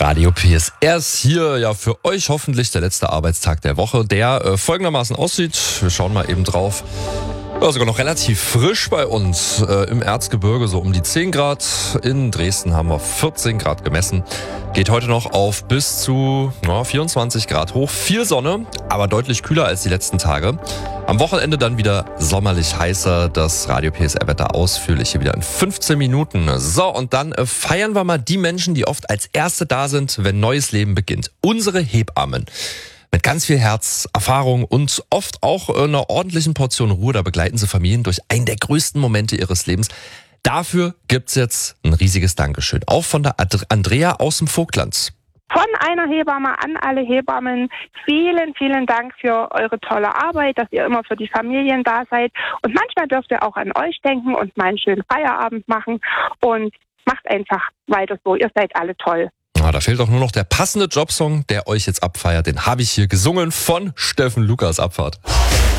Radio PSR ist hier ja für euch hoffentlich der letzte Arbeitstag der Woche, der folgendermaßen aussieht. Wir schauen mal eben drauf. Ja, sogar noch relativ frisch bei uns. Im Erzgebirge so um die 10 Grad. In Dresden haben wir 14 Grad gemessen. Geht heute noch auf bis zu 24 Grad hoch. Viel Sonne, aber deutlich kühler als die letzten Tage. Am Wochenende dann wieder sommerlich heißer. Das Radio PSR-Wetter ausführlich hier wieder in 15 Minuten. So, und dann feiern wir mal die Menschen, die oft als Erste da sind, wenn neues Leben beginnt. Unsere Hebammen. Mit ganz viel Herz, Erfahrung und oft auch einer ordentlichen Portion Ruhe, da begleiten sie Familien durch einen der größten Momente ihres Lebens. Dafür gibt's jetzt ein riesiges Dankeschön, auch von der Andrea aus dem Vogtland. Von einer Hebamme an alle Hebammen, vielen, vielen Dank für eure tolle Arbeit, dass ihr immer für die Familien da seid. Und manchmal dürft ihr auch an euch denken und mal einen schönen Feierabend machen. Und macht einfach weiter so, ihr seid alle toll. Da fehlt doch nur noch der passende Jobsong, der euch jetzt abfeiert. Den habe ich hier gesungen von Steffen Lukas. Abfahrt.